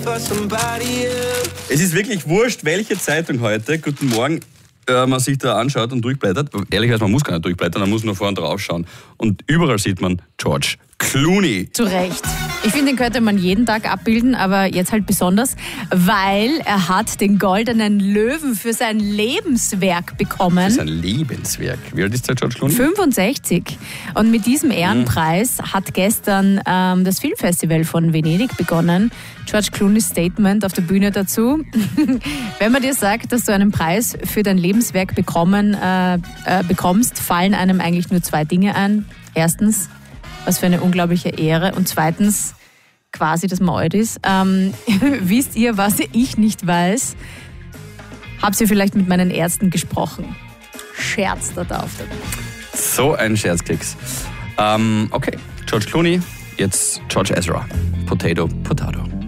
Es ist wirklich wurscht, welche Zeitung heute, guten Morgen, man sich da anschaut und durchblättert. Ehrlicherweise, man muss gar nicht durchblättern, man muss nur vor und drauf schauen. Und überall sieht man George Clooney. Zu Recht. Ich finde, den könnte man jeden Tag abbilden, aber jetzt halt besonders, weil er hat den Goldenen Löwen für sein Lebenswerk bekommen. Für sein Lebenswerk. Wie alt ist der George Clooney? 65. Und mit diesem Ehrenpreis hat gestern das Filmfestival von Venedig begonnen. George Clooney's Statement auf der Bühne dazu. Wenn man dir sagt, dass du einen Preis für dein Lebenswerk bekommst, fallen einem eigentlich nur zwei Dinge ein. Erstens, was für eine unglaubliche Ehre. Und zweitens, quasi, dass man alt ist. Wisst ihr, was ich nicht weiß? Habt ihr vielleicht mit meinen Ärzten gesprochen? Scherz da drauf. So ein Scherzkeks. Okay, George Clooney, jetzt George Ezra. Potato, Potato.